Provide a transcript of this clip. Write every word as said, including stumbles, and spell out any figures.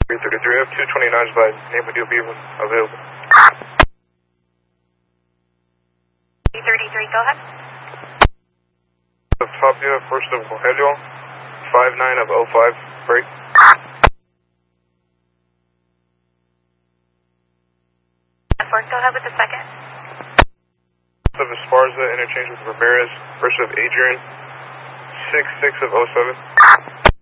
three thirty-three, F two twenty-nine is by name of be available. three thirty-three, go ahead. Tapia, first of Rogelio, five nine of oh five, break. Go ahead with the second. Of Esparza, interchange with Ramirez, first of Adrian, six six of oh seven.